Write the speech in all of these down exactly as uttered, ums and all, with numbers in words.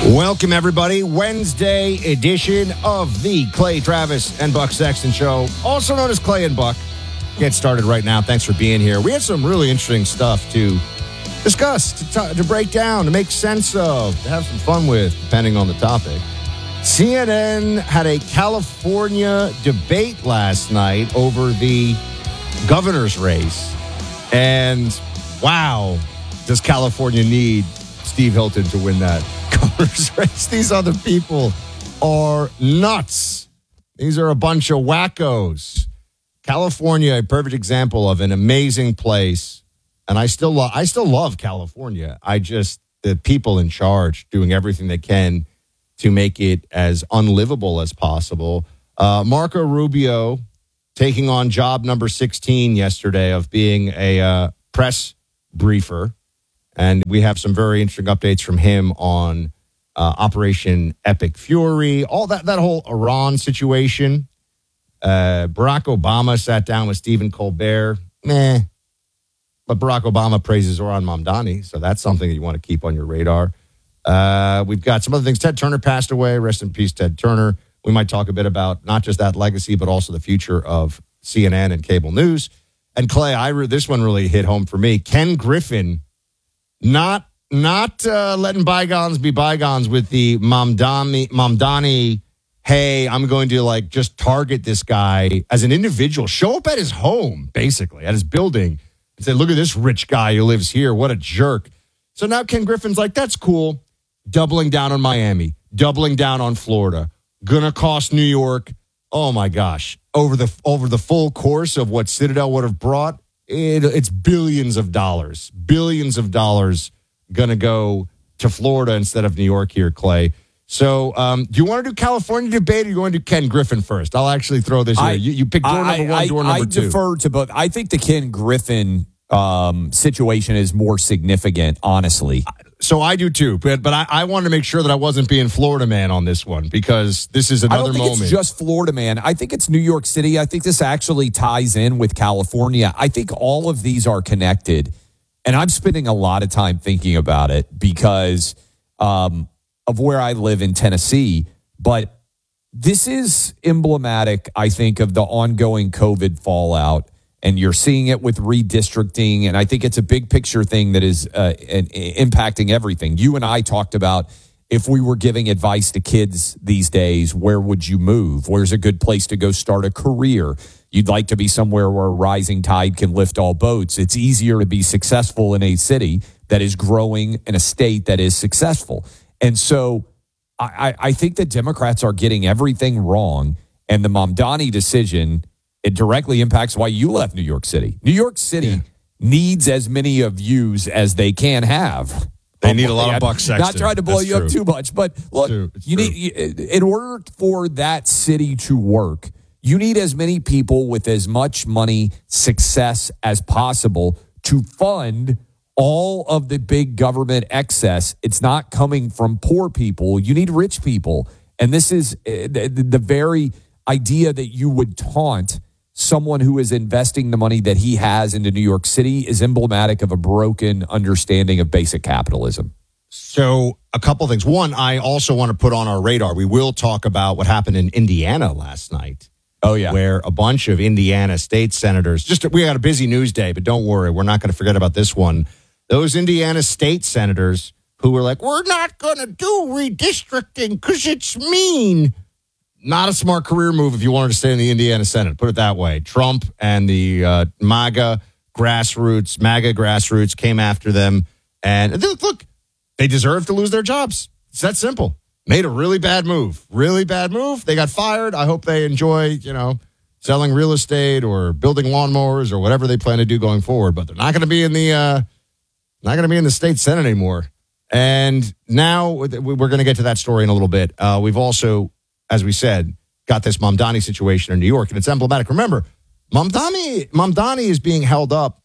Welcome, everybody. Wednesday edition of the Clay Travis and Buck Sexton Show, also known as Clay and Buck. Get started right now. Thanks for being here. We had some really interesting stuff to discuss, to, t- to break down, to make sense of, to have some fun with, depending on the topic. C N N had a California debate last night over the governor's race. And wow, does California need Steve Hilton to win that governor's race? These other people are nuts. These are a bunch of wackos. California, a perfect example of an amazing place. And I still love I still love California. I just the people in charge doing everything they can to make it as unlivable as possible. Uh, Marco Rubio taking on job number sixteen yesterday of being a uh, press briefer. And we have some very interesting updates from him on uh, Operation Epic Fury, all that, that whole Iran situation. Uh, Barack Obama sat down with Stephen Colbert. Meh. But Barack Obama praises Zoran Mamdani, so that's something that you want to keep on your radar. Uh, we've got some other things. Ted Turner passed away. Rest in peace, Ted Turner. We might talk a bit about not just that legacy, but also the future of C N N and cable news. And Clay, I re- this one really hit home for me. Ken Griffin, not not uh, letting bygones be bygones with the Mamdani, Mamdani, hey, I'm going to like just target this guy as an individual. Show up at his home, basically, at his building, and say, look at this rich guy who lives here. What a jerk. So now Ken Griffin's like, that's cool. Doubling down on Miami, doubling down on Florida, gonna cost New York. Oh my gosh. Over the over the full course of what Citadel would have brought, it, it's billions of dollars. Billions of dollars gonna go to Florida instead of New York here, Clay. So um, do you want to do California debate or you want to do Ken Griffin first? I'll actually throw this I, here. You, you pick door I, number one, I, door number I two. I defer to both. I think the Ken Griffin um, situation is more significant, honestly. So I do too, but but I, I wanted to make sure that I wasn't being Florida man on this one because this is another I don't think moment. It's just Florida man. I think it's New York City. I think this actually ties in with California. I think all of these are connected, and I'm spending a lot of time thinking about it because um, of where I live in Tennessee. But this is emblematic, I think, of the ongoing COVID fallout. And you're seeing it with redistricting. And I think it's a big picture thing that is uh, an, impacting everything. You and I talked about if we were giving advice to kids these days, where would you move? Where's a good place to go start a career? You'd like to be somewhere where a rising tide can lift all boats. It's easier to be successful in a city that is growing in a state that is successful. And so I, I think that Democrats are getting everything wrong. And the Mamdani decision, it directly impacts why you left New York City. New York City yeah. needs as many of yous as they can have. They need a lot of Buck Sexton. Not trying to blow That's you true. up too much, but look, it's you true. need in order for that city to work, you need as many people with as much money, success as possible to fund all of the big government excess. It's not coming from poor people. You need rich people. And this is the, the very idea that you would taunt someone who is investing the money that he has into New York City is emblematic of a broken understanding of basic capitalism. So a couple things. One, I also want to put on our radar. We will talk about what happened in Indiana last night. Oh, yeah. Where a bunch of Indiana state senators, just we had a busy news day, but don't worry, we're not going to forget about this one. Those Indiana state senators who were like, we're not going to do redistricting because it's mean. Not a smart career move if you wanted to stay in the Indiana Senate. Put it that way. Trump and the uh, MAGA grassroots, MAGA grassroots came after them. And look, they deserve to lose their jobs. It's that simple. Made a really bad move. Really bad move. They got fired. I hope they enjoy, you know, selling real estate or building lawnmowers or whatever they plan to do going forward. But they're not going to be in the uh, not going to be in the state Senate anymore. And now we're going to get to that story in a little bit. Uh, we've also, as we said, got this Mamdani situation in New York, and it's emblematic. Remember, Mamdani, Mamdani is being held up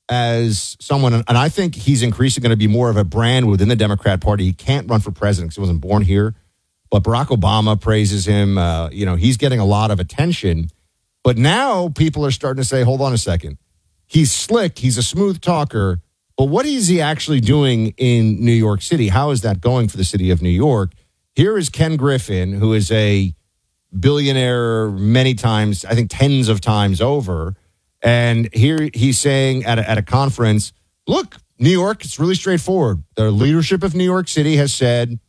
as someone, and I think he's increasingly going to be more of a brand within the Democrat Party. He can't run for president because he wasn't born here, but Barack Obama praises him. Uh, you know, he's getting a lot of attention. But now people are starting to say, hold on a second. He's slick. He's a smooth talker, But what is he actually doing in New York City? How is that going for the city of New York? Here is Ken Griffin, who is a billionaire many times, I think tens of times over. And here he's saying at a, at a conference, look, New York, it's really straightforward. The leadership of New York City has said,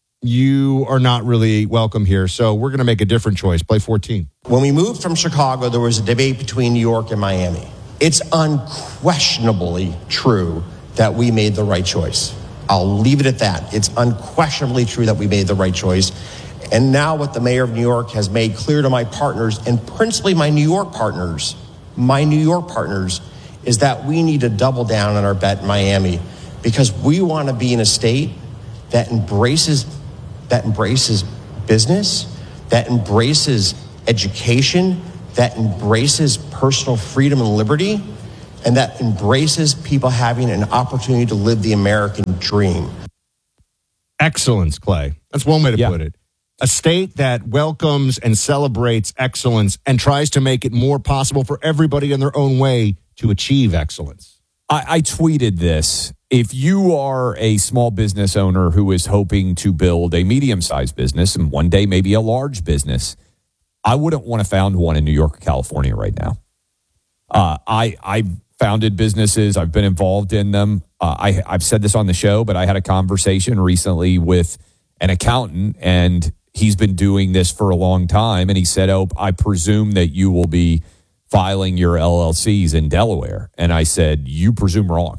you are not really welcome here, so we're going to make a different choice. Play fourteen. When we moved from Chicago, there was a debate between New York and Miami. It's unquestionably true that we made the right choice. I'll leave it at that. It's unquestionably true that we made the right choice. And now what the mayor of New York has made clear to my partners, and principally my New York partners, my New York partners, is that we need to double down on our bet in Miami, because we want to be in a state that embraces that embraces business, that embraces education, that embraces personal freedom and liberty, and that embraces people having an opportunity to live the American dream. Excellence, Clay. That's one way to yeah. put it. A state that welcomes and celebrates excellence and tries to make it more possible for everybody in their own way to achieve excellence. I, I tweeted this. If you are a small business owner who is hoping to build a medium-sized business and one day maybe a large business, I wouldn't want to found one in New York or California right now. Uh, I I founded businesses. I've been involved in them. Uh, I, I've said this on the show, but I had a conversation recently with an accountant, and he's been doing this for a long time. And he said, oh, I presume that you will be filing your L L Cs in Delaware. And I said, you presume wrong.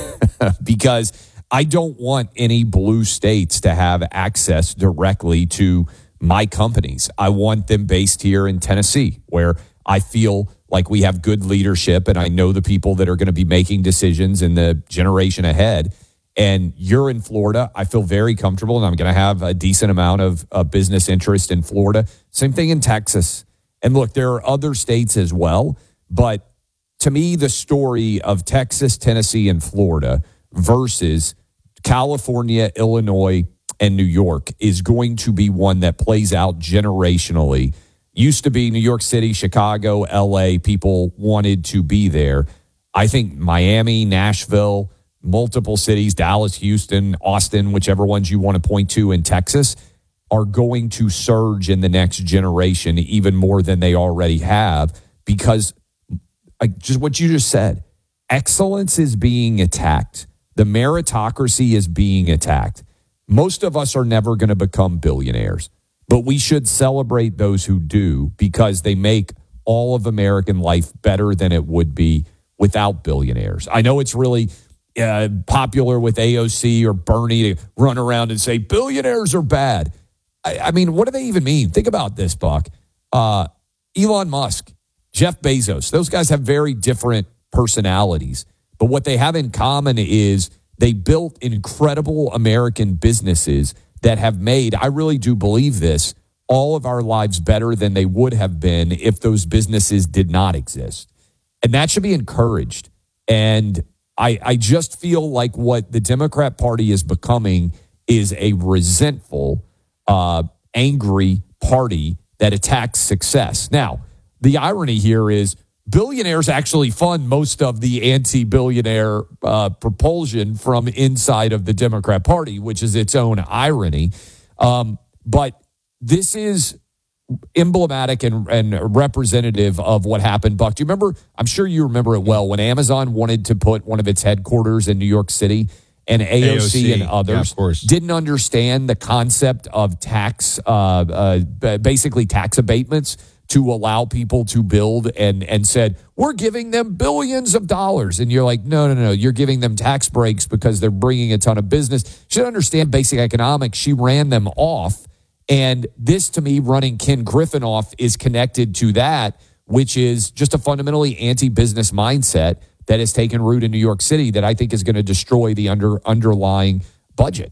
Because I don't want any blue states to have access directly to my companies. I want them based here in Tennessee, where I feel like we have good leadership and I know the people that are going to be making decisions in the generation ahead. And you're in Florida. I feel very comfortable, and I'm going to have a decent amount of uh, business interest in Florida. Same thing in Texas. And look, there are other states as well. But to me, the story of Texas, Tennessee, and Florida versus California, Illinois, and New York is going to be one that plays out generationally. Used to be New York City, Chicago, L A. People wanted to be there. I think Miami, Nashville, multiple cities, Dallas, Houston, Austin, whichever ones you want to point to in Texas, are going to surge in the next generation even more than they already have, because like just what you just said, excellence is being attacked. The meritocracy is being attacked. Most of us are never going to become billionaires, but we should celebrate those who do, because they make all of American life better than it would be without billionaires. I know it's really uh, popular with A O C or Bernie to run around and say billionaires are bad. I, I mean, what do they even mean? Think about this, Buck. Uh, Elon Musk, Jeff Bezos, those guys have very different personalities, but what they have in common is they built incredible American businesses that have made, I really do believe this, all of our lives better than they would have been if those businesses did not exist. And that should be encouraged. And I, I just feel like what the Democrat Party is becoming is a resentful, uh, angry party that attacks success. Now, the irony here is billionaires actually fund most of the anti-billionaire uh, propulsion from inside of the Democrat Party, which is its own irony. Um, but this is emblematic and, and representative of what happened, Buck. Do you remember? I'm sure you remember it well, when Amazon wanted to put one of its headquarters in New York City, and A O C, A O C and others yeah, didn't understand the concept of tax, uh, uh, basically tax abatements, to allow people to build, and and said, we're giving them billions of dollars. And you're like, no, no, no, you're giving them tax breaks because they're bringing a ton of business. She should understand basic economics. She ran them off. And this, to me, running Ken Griffin off is connected to that, which is just a fundamentally anti-business mindset that has taken root in New York City that I think is going to destroy the under underlying budget.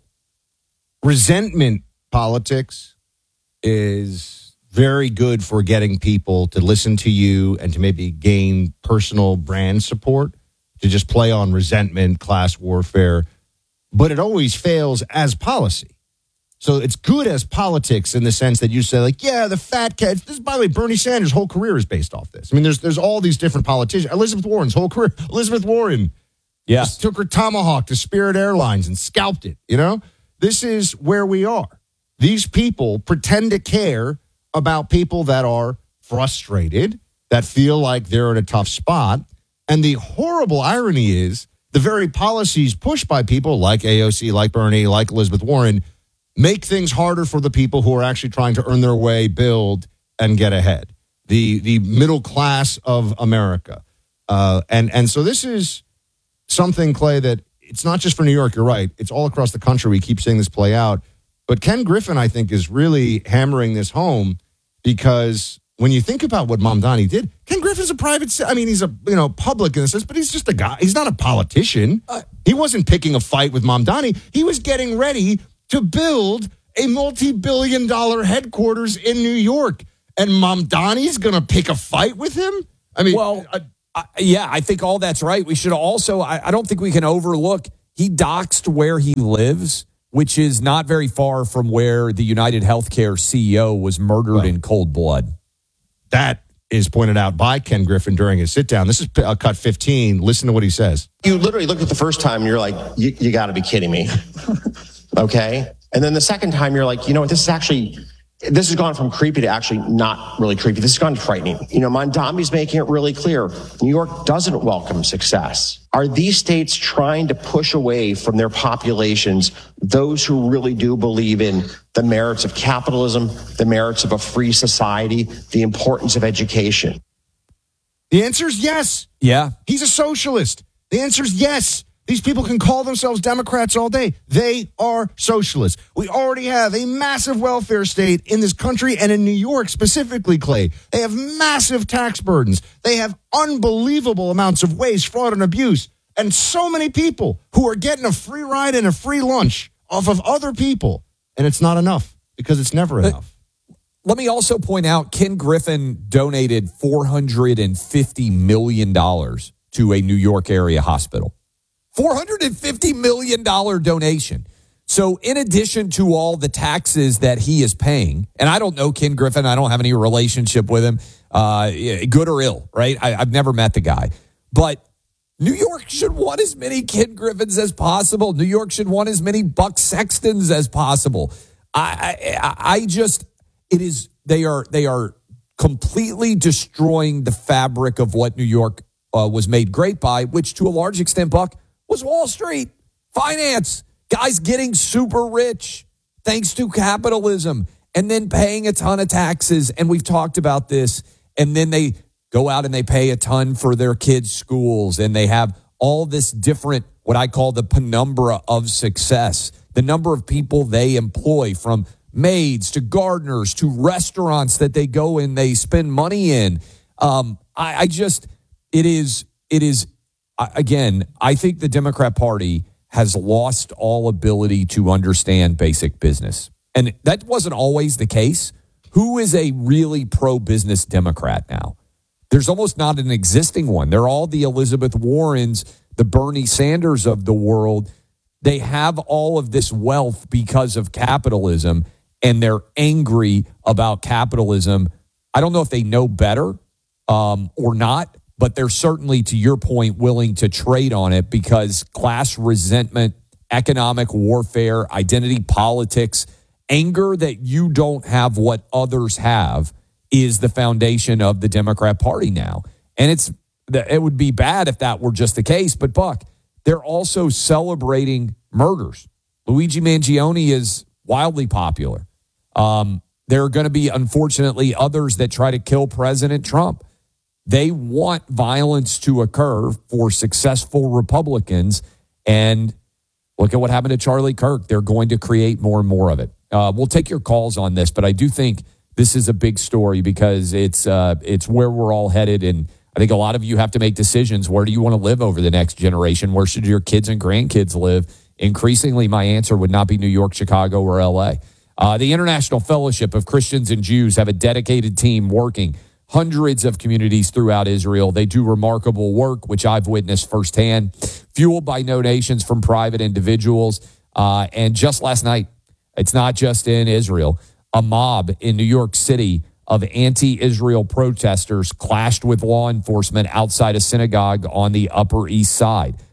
Resentment politics is very good for getting people to listen to you and to maybe gain personal brand support, to just play on resentment, class warfare. But it always fails as policy. So it's good as politics in the sense that you say, like, yeah, the fat cats. This, by the way, Bernie Sanders' whole career is based off this. I mean, there's there's all these different politicians. Elizabeth Warren's whole career. Elizabeth Warren, Yeah. Just took her Tomahawk to Spirit Airlines and scalped it, you know? This is where we are. These people pretend to care about people that are frustrated, that feel like they're in a tough spot. And the horrible irony is the very policies pushed by people like A O C, like Bernie, like Elizabeth Warren, make things harder for the people who are actually trying to earn their way, build, and get ahead. The the middle class of America. Uh, and, and so this is something, Clay, that it's not just for New York, you're right. It's all across the country. We keep seeing this play out. But Ken Griffin, I think, is really hammering this home because when you think about what Mamdani did, Ken Griffin's a private, I mean, he's a, you know, public in a sense, but he's just a guy. He's not a politician. Uh, he wasn't picking a fight with Mamdani. He was getting ready to build a multi-billion dollar headquarters in New York. And Mamdani's going to pick a fight with him? I mean, well, uh, uh, yeah, I think all that's right. We should also, I, I don't think we can overlook, he doxed where he lives, which is not very far from where the United Healthcare C E O was murdered well, in cold blood. That is pointed out by Ken Griffin during his sit-down. This is uh, cut fifteen. Listen to what he says. You literally look at the first time and you're like, you, you got to be kidding me. Okay? And then the second time you're like, you know what, this is actually... This has gone from creepy to actually not really creepy. This has gone frightening. You know, Mamdani's making it really clear. New York doesn't welcome success. Are these states trying to push away from their populations those who really do believe in the merits of capitalism, the merits of a free society, the importance of education? The answer is yes. Yeah. He's a socialist. The answer is yes. These people can call themselves Democrats all day. They are socialists. We already have a massive welfare state in this country and in New York specifically, Clay. They have massive tax burdens. They have unbelievable amounts of waste, fraud, and abuse. And so many people who are getting a free ride and a free lunch off of other people. And it's not enough because it's never enough. Let me also point out, Ken Griffin donated four hundred fifty million dollars to a New York area hospital. four hundred fifty million dollars donation. So in addition to all the taxes that he is paying, and I don't know Ken Griffin, I don't have any relationship with him, uh, good or ill, right? I, I've never met the guy. But New York should want as many Ken Griffins as possible. New York should want as many Buck Sextons as possible. I, I, I just, it is, they are, they are completely destroying the fabric of what New York uh, was made great by, which to a large extent, Buck, was Wall Street, finance, guys getting super rich thanks to capitalism and then paying a ton of taxes. And we've talked about this. And then they go out and they pay a ton for their kids' schools. And they have all this different, what I call the penumbra of success. The number of people they employ, from maids to gardeners to restaurants that they go in, they spend money in. Um, I, I just, it is, it is, Again, I think the Democrat Party has lost all ability to understand basic business. And that wasn't always the case. Who is a really pro-business Democrat now? There's almost not an existing one. They're all the Elizabeth Warrens, the Bernie Sanders of the world. They have all of this wealth because of capitalism, and they're angry about capitalism. I don't know if they know better um, or not, but they're certainly, to your point, willing to trade on it because class resentment, economic warfare, identity politics, anger that you don't have what others have is the foundation of the Democrat Party now. And it's it would be bad if that were just the case. But, Buck, they're also celebrating murders. Luigi Mangione is wildly popular. Um, there are going to be, unfortunately, others that try to kill President Trump. They want violence to occur for successful Republicans. And look at what happened to Charlie Kirk. They're going to create more and more of it. Uh, we'll take your calls on this, but I do think this is a big story because it's uh, it's where we're all headed. And I think a lot of you have to make decisions. Where do you want to live over the next generation? Where should your kids and grandkids live? Increasingly, my answer would not be New York, Chicago, or L A. Uh, the International Fellowship of Christians and Jews have a dedicated team working hundreds of communities throughout Israel. They do remarkable work, which I've witnessed firsthand, fueled by donations from private individuals. Uh, and just last night, it's not just in Israel, a mob in New York City of anti-Israel protesters clashed with law enforcement outside a synagogue on the Upper East Side.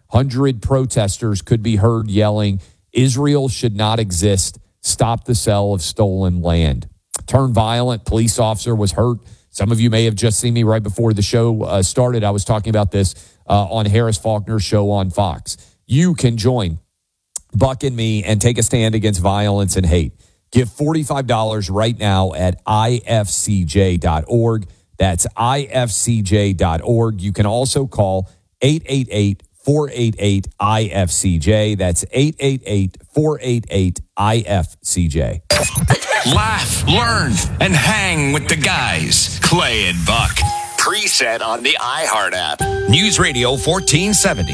Hundred protesters could be heard yelling, "Israel should not exist. Stop the sale of stolen land." Turned violent. Police officer was hurt. Some of you may have just seen me right before the show uh, started. I was talking about this uh, on Harris Faulkner's show on Fox. You can join Buck and me and take a stand against violence and hate. Give forty-five dollars right now at I F C J dot org. That's I F C J dot org. You can also call eight eight eight, four eight eight, I F C J. That's eight eight eight, four eight eight, I F C J. Laugh, learn, and hang with the guys, Clay and Buck. Preset on the iHeart app. News Radio fourteen seventy.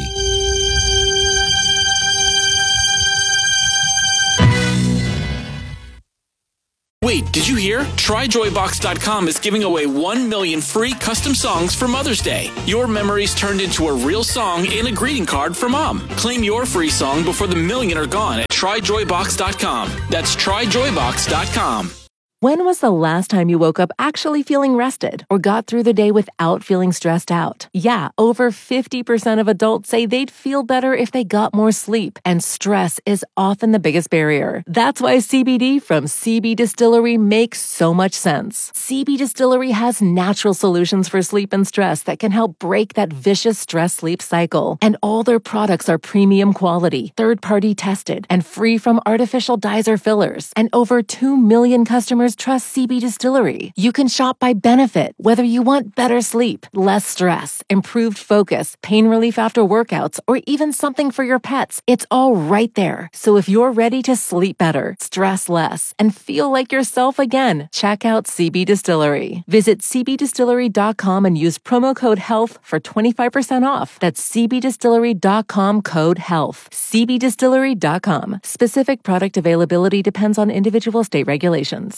Wait, did you hear? Try Joy Box dot com is giving away one million free custom songs for Mother's Day. Your memories turned into a real song and a greeting card for Mom. Claim your free song before the million are gone at Try Joy Box dot com. That's Try Joy Box dot com. When was the last time you woke up actually feeling rested or got through the day without feeling stressed out? Yeah, over fifty percent of adults say they'd feel better if they got more sleep, and stress is often the biggest barrier. That's why C B D from C B Distillery makes so much sense. C B Distillery has natural solutions for sleep and stress that can help break that vicious stress-sleep cycle. And all their products are premium quality, third-party tested, and free from artificial dyes or fillers. And over two million customers trust C B Distillery. You can shop by benefit, whether you want better sleep, less stress, improved focus, pain relief after workouts, or even something for your pets. It's all right there. So if you're ready to sleep better, stress less, and feel like yourself again, check out C B Distillery. Visit C B distillery dot com and use promo code HEALTH for twenty-five percent off. That's C B distillery dot com code HEALTH. C B distillery dot com. Specific product availability depends on individual state regulations.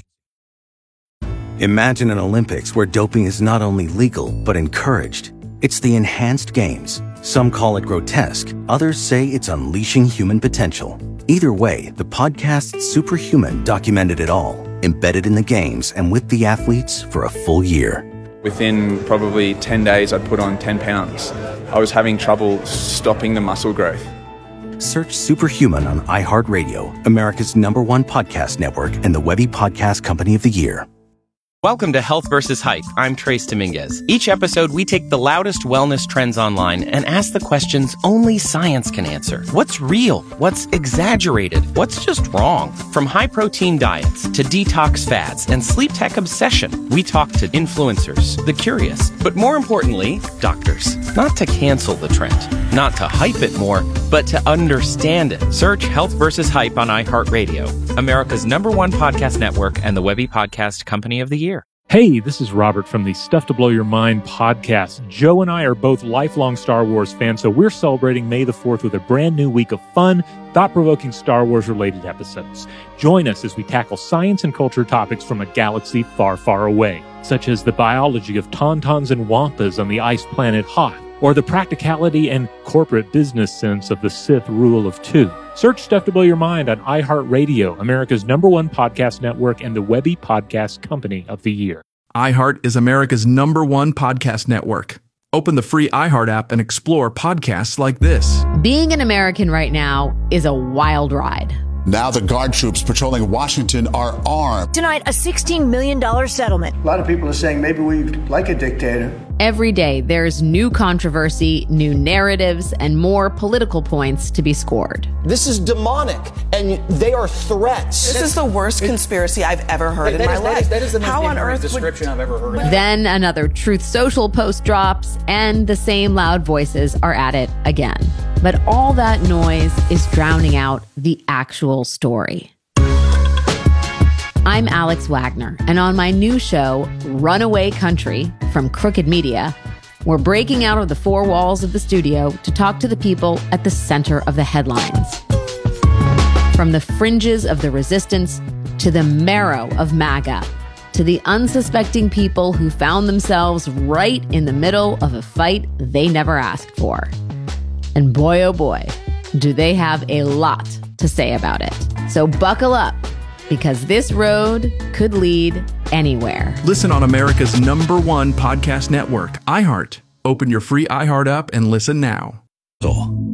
Imagine an Olympics where doping is not only legal, but encouraged. It's the Enhanced Games. Some call it grotesque. Others say it's unleashing human potential. Either way, the podcast Superhuman documented it all, embedded in the games and with the athletes for a full year. Within probably ten days, I'd put on ten pounds. I was having trouble stopping the muscle growth. Search Superhuman on iHeartRadio, America's number one podcast network and the Webby Podcast Company of the Year. Welcome to Health versus Hype. I'm Trace Dominguez. Each episode, we take the loudest wellness trends online and ask the questions only science can answer. What's real? What's exaggerated? What's just wrong? From high-protein diets to detox fads and sleep tech obsession, we talk to influencers, the curious, but more importantly, doctors. Not to cancel the trend, not to hype it more, but to understand it. Search Health versus Hype on iHeartRadio, America's number one podcast network and the Webby Podcast Company of the Year. Hey, this is Robert from the Stuff to Blow Your Mind podcast. Joe and I are both lifelong Star Wars fans, so we're celebrating May the fourth with a brand new week of fun, thought-provoking Star Wars-related episodes. Join us as we tackle science and culture topics from a galaxy far, far away, such as the biology of tauntauns and wampas on the ice planet Hoth, or the practicality and corporate business sense of the Sith rule of two. Search Stuff to Blow Your Mind on iHeartRadio, America's number one podcast network and the Webby Podcast Company of the Year. iHeart is America's number one podcast network. Open the free iHeart app and explore podcasts like this. Being an American right now is a wild ride. Now the guard troops patrolling Washington are armed. Tonight, a sixteen million dollars settlement. A lot of people are saying maybe we like a dictator. Every day, there's new controversy, new narratives, and more political points to be scored. This is demonic, and they are threats. This is the worst conspiracy I've ever heard in my life. That is the most How on earth description I've ever heard. Then another Truth Social post drops, and the same loud voices are at it again. But all that noise is drowning out the actual story. I'm Alex Wagner, and on my new show, Runaway Country, from Crooked Media, we're breaking out of the four walls of the studio to talk to the people at the center of the headlines. From the fringes of the resistance to the marrow of MAGA, to the unsuspecting people who found themselves right in the middle of a fight they never asked for. And boy, oh boy, do they have a lot to say about it. So buckle up, because this road could lead anywhere. Listen on America's number one podcast network, iHeart. Open your free iHeart app and listen now. All.